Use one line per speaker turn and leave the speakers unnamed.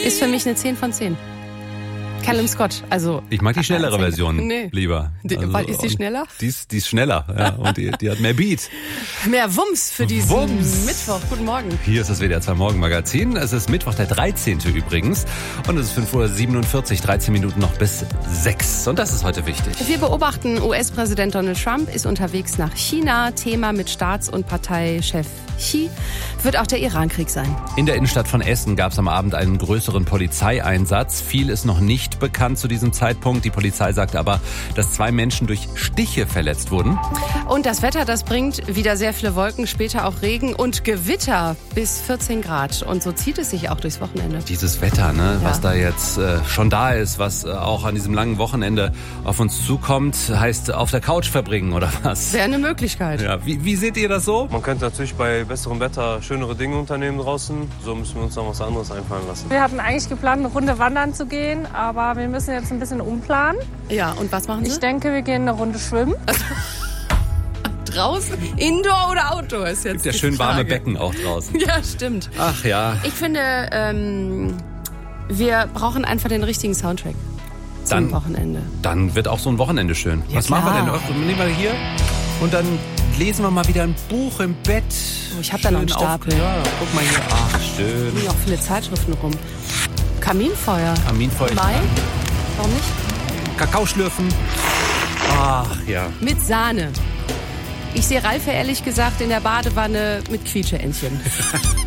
Ist für mich eine 10 von 10. Callum Scott, also...
Ich mag die schnellere Version lieber.
Weil ist die schneller?
Die ist schneller, ja, und die hat mehr Beat.
Mehr Wumms für diesen Mittwoch. Guten Morgen.
Hier ist das WDR 2 Morgenmagazin. Es ist Mittwoch, der 13. übrigens. Und es ist 5:47 Uhr, 13 Minuten noch bis 6. Und das ist heute wichtig.
Wir beobachten, US-Präsident Donald Trump ist unterwegs nach China. Thema mit Staats- und Parteichef Xi wird auch der Irankrieg sein.
In der Innenstadt von Essen gab es am Abend einen größeren Polizeieinsatz. Viel ist noch nicht bekannt zu diesem Zeitpunkt. Die Polizei sagt aber, dass 2 Menschen durch Stiche verletzt wurden.
Und das Wetter, das bringt wieder sehr viele Wolken, später auch Regen und Gewitter bis 14 Grad. Und so zieht es sich auch durchs Wochenende.
Dieses Wetter, ne, was da jetzt schon da ist, was auch an diesem langen Wochenende auf uns zukommt, heißt auf der Couch verbringen oder was?
Wäre eine Möglichkeit.
Ja, wie seht ihr das so?
Man könnte natürlich bei besserem Wetter schönere Dinge unternehmen draußen. So müssen wir uns noch was anderes einfallen lassen.
Wir hatten eigentlich geplant, eine Runde wandern zu gehen, aber wir müssen jetzt ein bisschen umplanen.
Ja, und was machen Sie?
Ich denke, wir gehen eine Runde schwimmen.
Draußen? Indoor oder Outdoor ist jetzt
Gibt ja schön warme Becken auch draußen.
Ja, stimmt.
Ach ja.
Ich finde, wir brauchen einfach den richtigen Soundtrack zum Wochenende.
Dann wird auch so ein Wochenende schön.
Ja,
was machen wir denn? Nehmen wir hier und dann lesen wir mal wieder ein Buch im Bett.
Oh, ich habe da noch einen Stapel.
Ja, guck mal hier. Ach, schön.
Hier liegen auch viele Zeitschriften rum. Kaminfeuer.
Kaminfeuer.
Mai? Warum nicht?
Kakao schlürfen. Ach ja.
Mit Sahne. Ich sehe Ralf ehrlich gesagt in der Badewanne mit Quietscheentchen.